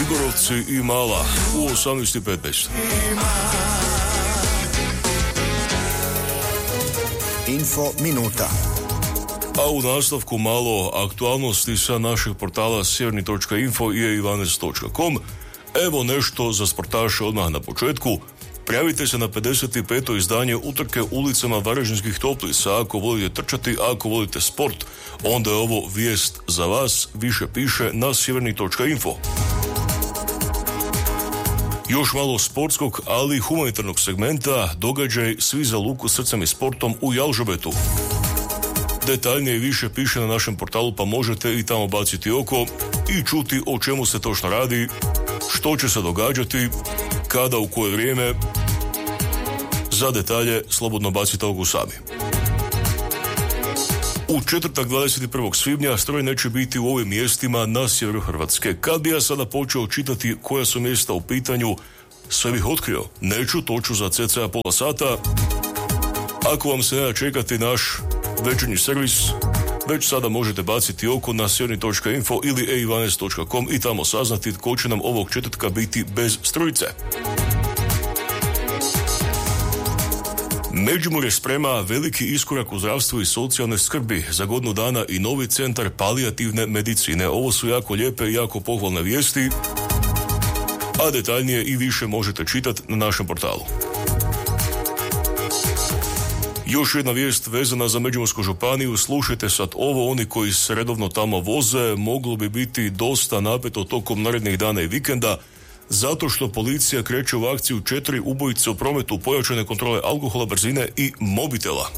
Podgorovci i Mala u 18:15. Info minuta. A u nastavku malo aktualnosti sa našeg portala sjeverni.info i eivanec.com. Evo nešto za sportaše odmah na početku. Prijavite se na 55. izdanje utrke ulicama Varaždinskih Toplica. Ako volite trčati, ako volite sport, onda je ovo vijest za vas. Više piše na sjeverni.info. Još malo sportskog, ali humanitarnog segmenta, događaj Svi za luku srcem i sportom u Jalžabetu. Detaljnije i više piše na našem portalu, pa možete i tamo baciti oko i čuti o čemu se točno radi, što će se događati, kada, u koje vrijeme. Za detalje slobodno bacite oko sami. U četvrtak 21. svibnja stroj neće biti u ovim mjestima na sjeveru Hrvatske. Kad bi ja sada počeo čitati koja su mjesta u pitanju, sve bih otkrio. Neću, to ću za cca pola sata. Ako vam se ne da čekati naš večernji servis, već sada možete baciti oko na sjeverni.info ili eivanec.com i tamo saznati tko će nam ovog četvrtka biti bez strujice. Međimurje sprema veliki iskorak u zdravstvu i socijalne skrbi. Za godinu dana i novi centar palijativne medicine. Ovo su jako lijepe i jako pohvalne vijesti, a detaljnije i više možete čitati na našem portalu. Još jedna vijest vezana za Međimursku županiju. Slušajte sad ovo, oni koji se redovno tamo voze, moglo bi biti dosta napeto tokom narednih dana i vikenda, zato što policija kreće u akciju 4 ubojice u prometu, pojačane kontrole alkohola, brzine i mobitela.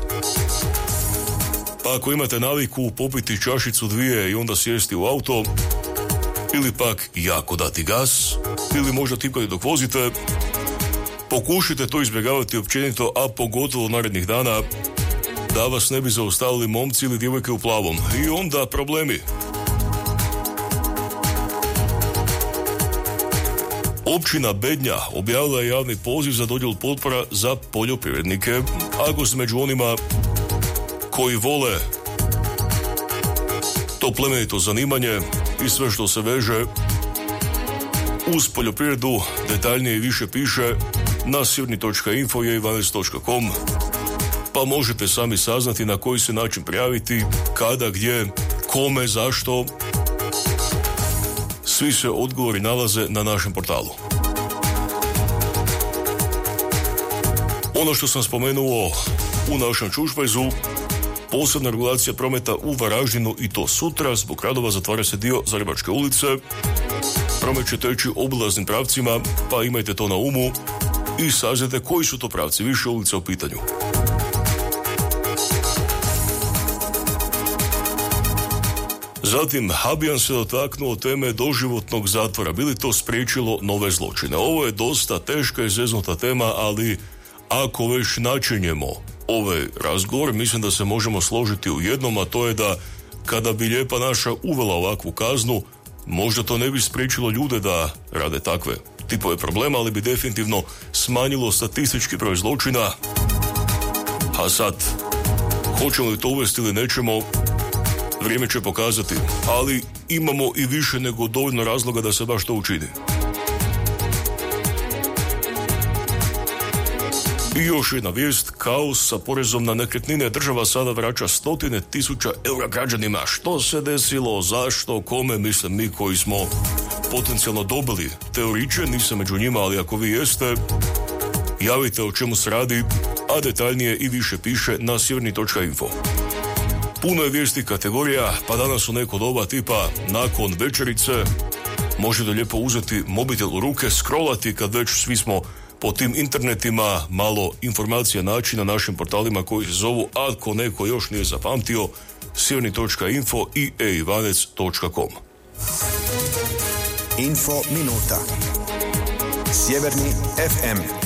Pa ako imate naviku popiti čašicu 2 i onda sjesti u auto, ili pak jako dati gas, ili možda tipkati dok vozite, pokušajte to izbjegavati općenito, a pogotovo narednih dana, da vas ne bi zaustavili momci ili djevojke u plavom. I onda problemi. Općina Bednja objavila je javni poziv za dodjelu potpora za poljoprivrednike. Ako ste među onima koji vole to plemenito zanimanje i sve što se veže uz poljoprivredu, detaljnije i više piše na sjeverni.info i eivanec.com, pa možete sami saznati na koji se način prijaviti, kada, gdje, kome, zašto. Svi se odgovori nalaze na našem portalu. Ono što sam spomenuo u našem čušpajzu, posebna regulacija prometa u Varaždinu, i to sutra. Zbog radova zatvara se dio Zagrebačke ulice. Promet će teći obilaznim pravcima, pa imajte to na umu i saznajte koji su to pravci, više ulica u pitanju. Zatim, Habijan se dotaknuo teme doživotnog zatvora. Bi li to spriječilo nove zločine? Ovo je dosta teška i zeznuta tema, ali ako već načinjemo ovaj razgovor, mislim da se možemo složiti u jednom, a to je da kada bi Lijepa naša uvela ovakvu kaznu, možda to ne bi spriječilo ljude da rade takve tipove problema, ali bi definitivno smanjilo statistički broj zločina. A sad, hoćemo li to uvesti ili nećemo, vrijeme će pokazati, ali imamo i više nego dovoljno razloga da se baš to učini. I još jedna vijest, kaos sa porezom na nekretnine. Država sada vraća 100.000 eura građanima. Što se desilo, zašto, kome? Mislim, mi koji smo potencijalno dobili teoriče, nisam među njima, ali ako vi jeste, javite o čemu se radi, a detaljnije i više piše na sjeverni.info. Puno je vijesti kategorija, pa danas u neko doba tipa nakon večerice možete lijepo uzeti mobitel u ruke, scrollati kad već svi smo po tim internetima, malo informacija naći na našim portalima koji se zovu, ako neko još nije zapamtio, sjeverni.info i eivanec.com. Info minuta. Sjeverni FM.